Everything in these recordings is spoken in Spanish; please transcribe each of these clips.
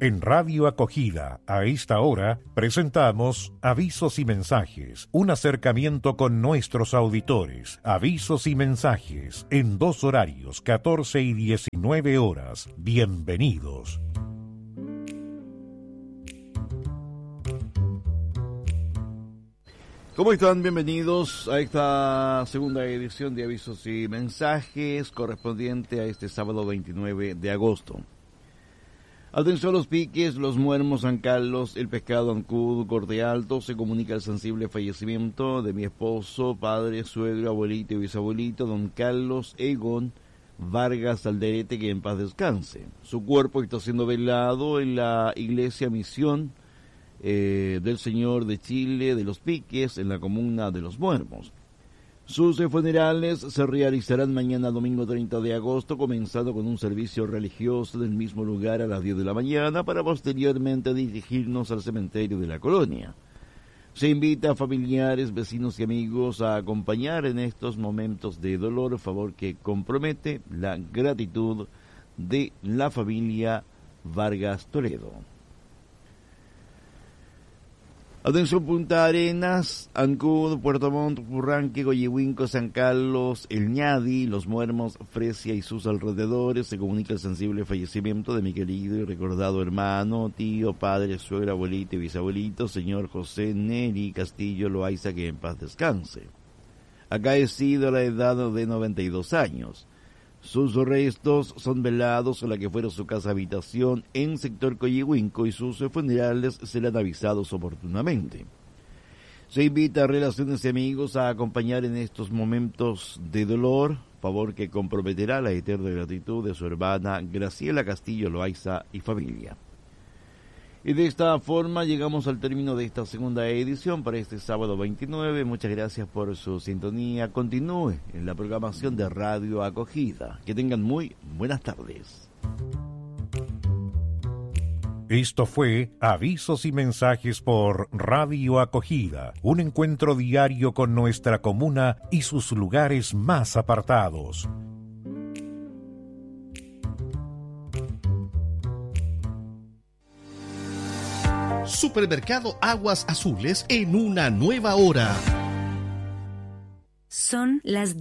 En Radio Acogida, a esta hora, presentamos Avisos y Mensajes, un acercamiento con nuestros auditores. Avisos y mensajes, en dos horarios, 14 y 19 horas. Bienvenidos. ¿Cómo están? Bienvenidos a esta segunda edición de Avisos y Mensajes, correspondiente a este sábado 29 de agosto. Atención a los piques, los muermos, San Carlos, el pescado, Ancud, Corte Alto. Se comunica el sensible fallecimiento de mi esposo, padre, suegro, abuelito y bisabuelito, don Carlos Egon Vargas Alderete, que en paz descanse. Su cuerpo está siendo velado en la iglesia Misión del Señor de Chile, de los Piques, en la comuna de Los Muermos. Sus funerales se realizarán mañana domingo 30 de agosto, comenzando con un servicio religioso en el mismo lugar a las 10 de la mañana, para posteriormente dirigirnos al cementerio de la colonia. Se invita a familiares, vecinos y amigos a acompañar en estos momentos de dolor, favor que compromete la gratitud de la familia Vargas Toledo. Atención, Punta Arenas, Ancud, Puerto Montt, Purranque, Goyehuinco, San Carlos, El Ñadi, Los Muermos, Fresia y sus alrededores. Se comunica el sensible fallecimiento de mi querido y recordado hermano, tío, padre, suegra, abuelito y bisabuelito, señor José Neri Castillo Loaiza, que en paz descanse. Acaecido a la edad de 92 años. Sus restos son velados en la que fuera su casa habitación en sector Coyihuinco y sus funerales serán avisados oportunamente. Se invita a relaciones y amigos a acompañar en estos momentos de dolor, favor que comprometerá la eterna gratitud de su hermana Graciela Castillo Loaiza y familia. Y de esta forma llegamos al término de esta segunda edición para este sábado 29. Muchas gracias por su sintonía. Continúe en la programación de Radio Acogida. Que tengan muy buenas tardes. Esto fue Avisos y Mensajes por Radio Acogida, un encuentro diario con nuestra comuna y sus lugares más apartados. Supermercado Aguas Azules en una nueva hora. Son las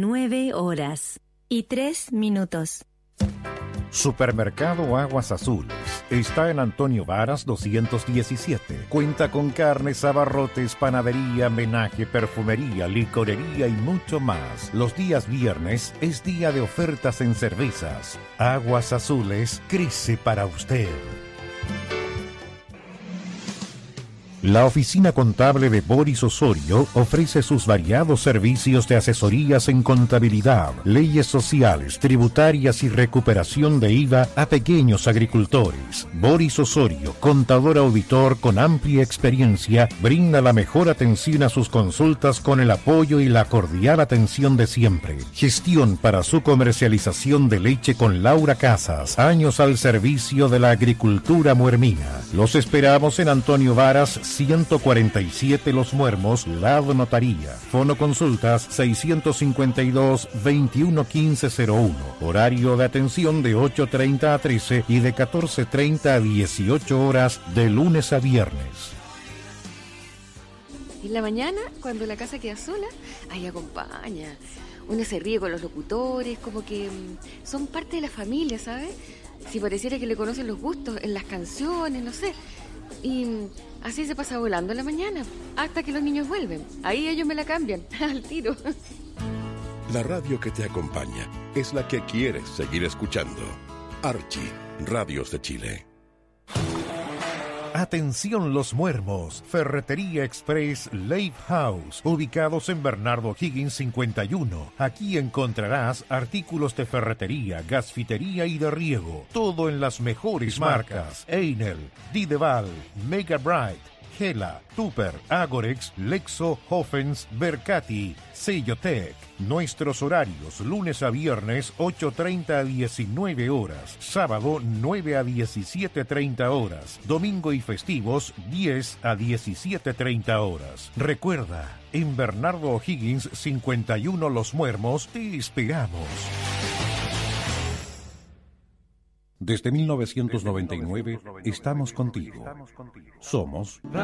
19:03. Supermercado Aguas Azules está en Antonio Varas 217. Cuenta con carnes, abarrotes, panadería, menaje, perfumería, licorería y mucho más. Los días viernes es día de ofertas en cervezas. Aguas Azules crece para usted. La oficina contable de Boris Osorio ofrece sus variados servicios de asesorías en contabilidad, leyes sociales, tributarias y recuperación de IVA a pequeños agricultores. Boris Osorio, contador auditor con amplia experiencia, brinda la mejor atención a sus consultas con el apoyo y la cordial atención de siempre. Gestión para su comercialización de leche con Laura Casas, años al servicio de la agricultura muermina. Los esperamos en Antonio Varas 147 Los Muermos, Lado Notaría. Fono consultas 652-211501. Horario de atención de 8:30 a 13 y de 14:30 a 18 horas de lunes a viernes. En la mañana, cuando la casa queda sola, ahí acompaña. Uno se ríe con los locutores, como que son parte de la familia, ¿sabes? Si pareciera que le conocen los gustos en las canciones, no sé. Y así se pasa volando en la mañana, hasta que los niños vuelven. Ahí ellos me la cambian, al tiro. La radio que te acompaña es la que quieres seguir escuchando. Archie, Radios de Chile. Atención Los Muermos, Ferretería Express Lake House, ubicados en Bernardo Higgins 51. Aquí encontrarás artículos de ferretería, gasfitería y de riego, todo en las mejores marcas: Einel, Dideval, Mega Bright, Gela, Tupper, Agorex, Lexo, Hoffens, Bercati, Sellotec. Nuestros horarios: lunes a viernes 8:30 a 19 horas, sábado 9 a 17:30 horas, domingo y festivos 10 a 17:30 horas. Recuerda, en Bernardo O'Higgins 51 Los Muermos te esperamos. Desde 1999 estamos contigo. Somos